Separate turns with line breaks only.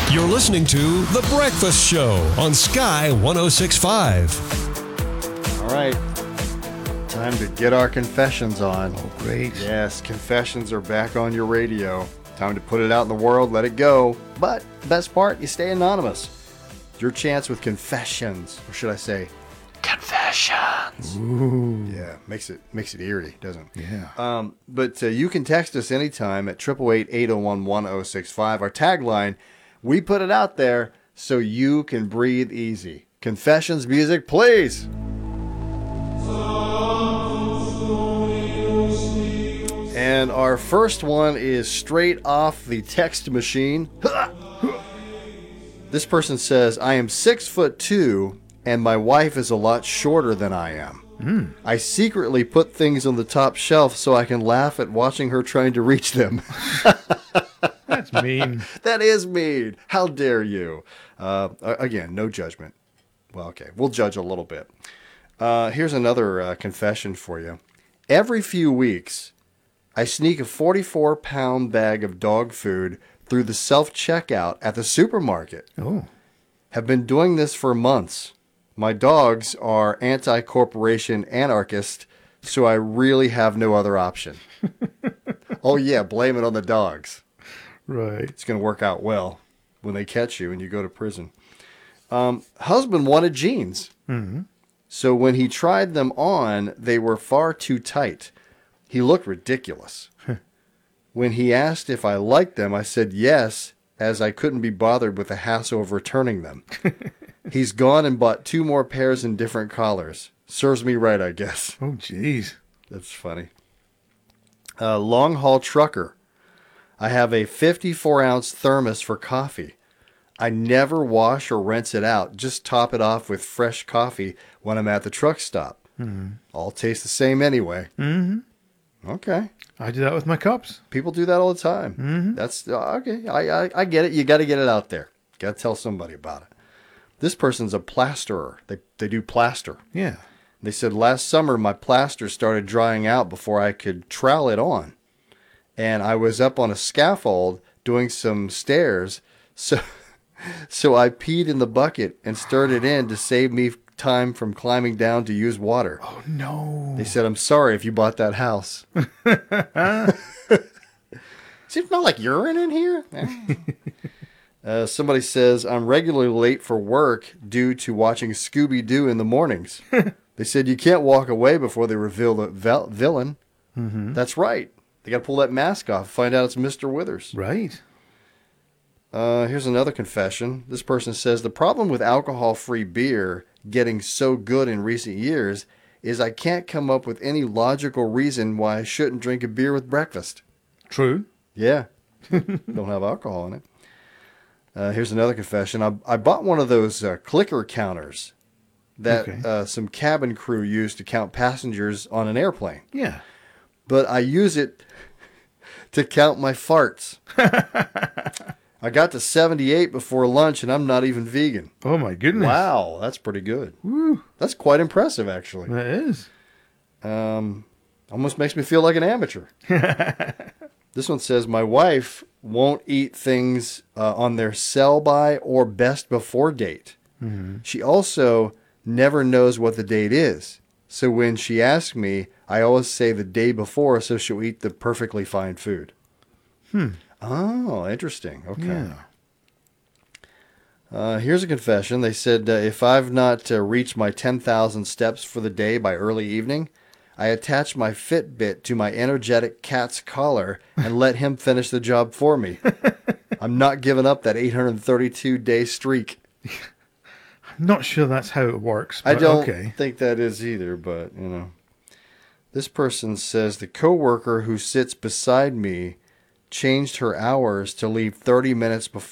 You're listening to The Breakfast Show on Sky 106.5.
All right. Time to get our confessions on.
Oh, great.
Yes, confessions are back on your radio. Time to put it out in the world, let it go. But best part, you stay anonymous. Your chance with confessions, or should I say, confessions.
Ooh.
Yeah, makes it eerie, doesn't it?
Yeah.
But you can text us anytime at 888-801-1065. Our tagline, we put it out there so you can breathe easy. Confessions music, please. And our first one is straight off the text machine. This person says, I am 6'2" and my wife is a lot shorter than I am. I secretly put things on the top shelf so I can laugh at watching her trying to reach them.
That's mean.
That is mean. How dare you? Again, no judgment. Well, okay, we'll judge a little bit. Here's another confession for you. Every few weeks, I sneak a 44-pound bag of dog food through the self-checkout at the supermarket.
Oh.
Have been doing this for months. My dogs are anti-corporation anarchist, so I really have no other option. Oh, yeah, blame it on the dogs.
Right.
It's going to work out well when they catch you and you go to prison. Husband wanted jeans.
Mm-hmm.
So when he tried them on, they were far too tight. He looked ridiculous. When he asked if I liked them, I said yes, as I couldn't be bothered with the hassle of returning them. He's gone and bought 2 more pairs in different collars. Serves me right, I guess.
Oh, jeez.
That's funny. Long haul trucker. I have a 54-ounce thermos for coffee. I never wash or rinse it out. Just top it off with fresh coffee when I'm at the truck stop.
Mm-hmm.
All taste the same anyway.
Mm-hmm.
Okay.
I do that with my cups.
People do that all the time.
Mm-hmm.
That's okay. I get it. You got to get it out there. Got to tell somebody about it. This person's a plasterer. They do plaster.
Yeah.
They said last summer my plaster started drying out before I could trowel it on. And I was up on a scaffold doing some stairs. So I peed in the bucket and stirred it in to save me time from climbing down to use water.
Oh, no.
They said, I'm sorry if you bought that house. Seems not like urine in here. Somebody says, I'm regularly late for work due to watching Scooby-Doo in the mornings. They said, you can't walk away before they reveal the villain.
Mm-hmm.
That's right. They got to pull that mask off, find out it's Mr. Withers.
Right.
Here's another confession. This person says, the problem with alcohol-free beer getting so good in recent years is I can't come up with any logical reason why I shouldn't drink a beer with breakfast.
True.
Yeah. Don't have alcohol in it. Here's another confession. I bought one of those clicker counters that some cabin crew use to count passengers on an airplane.
Yeah.
But I use it to count my farts. I got to 78 before lunch, and I'm not even vegan.
Oh, my goodness.
Wow, that's pretty good.
Woo.
That's quite impressive, actually.
That is.
Almost makes me feel like an amateur. This one says, my wife won't eat things on their sell-by or best before date.
Mm-hmm.
She also never knows what the date is. So when she asks me, I always say the day before so she'll eat the perfectly fine food. Oh, interesting. Okay.
Yeah.
Here's a confession. They said, if I've not reached my 10,000 steps for the day by early evening, I attach my Fitbit to my energetic cat's collar and let him finish the job for me. I'm not giving up that 832-day streak.
I'm not sure that's how it works.
I
But
don't
okay.
think that is either, but, you know. This person says, the coworker who sits beside me changed her hours to leave 30 minutes before